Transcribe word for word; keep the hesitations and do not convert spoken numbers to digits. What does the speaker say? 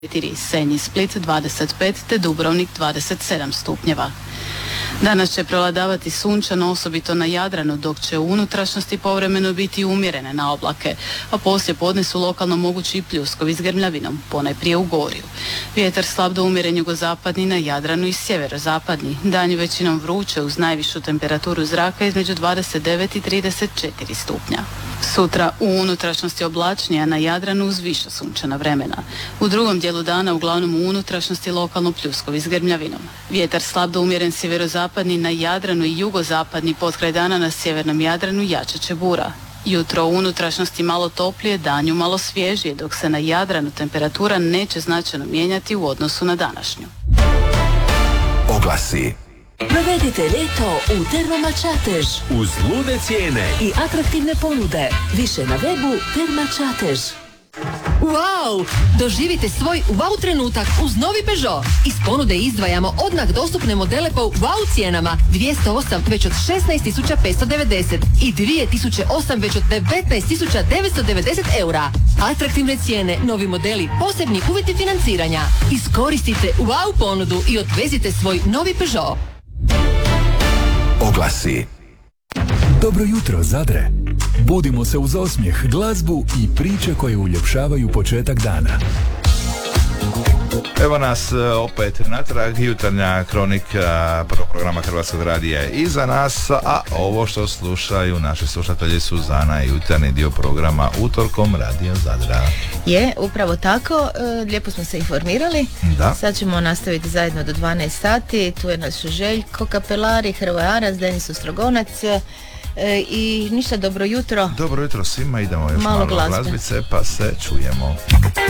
četiri, Senj i Split dvadeset pet te Dubrovnik dvadeset sedam stupnjeva. Danas će prevladavati sunčano, osobito na Jadranu, dok će u unutrašnjosti povremeno biti umjerene na oblake, a poslije podne su lokalno mogući i pljuskovi s grmljavinom, ponajprije u Gorju. Vjetar slab do umjeren jugozapadni na Jadranu i sjeverozapadni, danju većinom vruće uz najvišu temperaturu zraka između dvadeset devet i trideset četiri stupnja. Sutra u unutrašnjosti oblačnije, a na Jadranu uz više sunčana vremena. U drugom dijelu dana uglavnom u unutrašnjosti lokalno pljuskovi s grmljavinom. Vjetar slab do umjeren sjeverozapadni na Jadranu i jugozapadni, potkraj dana na sjevernom Jadranu jačat će bura. Jutro u unutrašnjosti malo toplije, danju malo svježije, dok se na Jadranu temperatura neće značajno mijenjati u odnosu na današnju. Oglasi. Provedite ljeto u Termama Čatež Uz lude cijene i atraktivne ponude. Više na webu Terma Čatež. Wow! Doživite svoj wow trenutak uz novi Peugeot. Iz ponude izdvajamo odmah dostupne modele po wow cijenama. dvjesto osam već od šesnaest tisuća petsto devedeset i dvije tisuće osam već od devetnaest tisuća devetsto devedeset eura. Atraktivne cijene, novi modeli, posebni uvjeti financiranja. Iskoristite wow ponudu i odvezite svoj novi Peugeot. Oglasi. Dobro jutro, Zadre. Budimo se uz osmijeh, glazbu i priče koje uljepšavaju početak dana. Evo nas opet natrag, jutarnja kronika prvog programa Hrvatskog radija je iza nas, a ovo što slušaju naši slušatelji Suzana i jutarnji dio programa Utorkom Radio Zadra. Je, upravo tako, lijepo smo se informirali. Da. Sad ćemo nastaviti zajedno do dvanaest sati, tu je naš Željko Kapelari, Hrvoje Aras, Denis Ostrogonac. E, i ništa, dobro jutro. Dobro jutro svima, idemo još malo, malo glazbe. glazbice pa se čujemo.